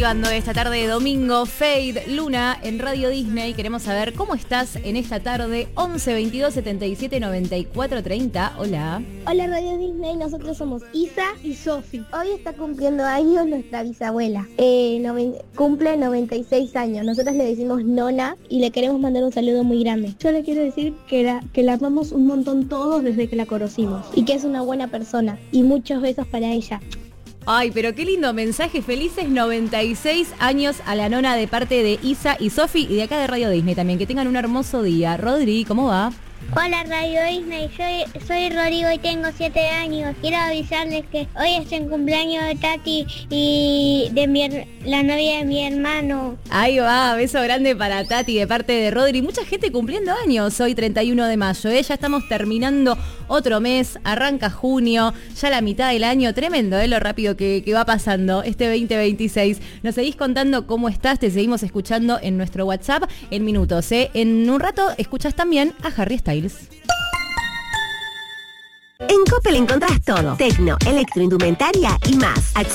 Esta tarde de domingo, Fade, Luna en Radio Disney. Queremos saber cómo estás en esta tarde. 11 22 77 94 30. Hola. Hola Radio Disney, nosotros somos Isa y Sofi. Hoy está cumpliendo años nuestra bisabuela. Cumple 96 años. Nosotros le decimos Nona y le queremos mandar un saludo muy grande. Yo le quiero decir que la amamos un montón todos desde que la conocimos y que es una buena persona. Y muchos besos para ella. Ay, pero qué lindo mensaje. Felices 96 años a la nona de parte de Isa y Sofi y de acá de Radio Disney también. Que tengan un hermoso día. Rodri, ¿cómo va? Hola Radio Disney, soy Rodrigo y tengo 7 años. Quiero avisarles que hoy es el cumpleaños de Tati y de la novia de mi hermano. Ahí va, beso grande para Tati de parte de Rodri. Mucha gente cumpliendo años hoy 31 de mayo. Ya estamos terminando otro mes, arranca junio, ya la mitad del año. Tremendo, lo rápido que va pasando este 2026. Nos seguís contando cómo estás, te seguimos escuchando en nuestro WhatsApp en minutos. En un rato escuchás también a Harry Styles. En Coppel encontrás todo: tecno, electroindumentaria y más.